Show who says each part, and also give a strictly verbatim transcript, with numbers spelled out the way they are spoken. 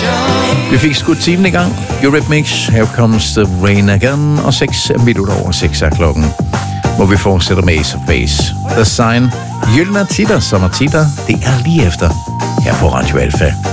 Speaker 1: Vi fik skudt timen i gang. Eurythmics, Here Comes the Rain Again, og seks minutter over seks er klokken, hvor vi fortsætter med Ace of Base. The Sign, Gyldne Titter, Sommer Titter, det er lige efter her på Radio Alfa.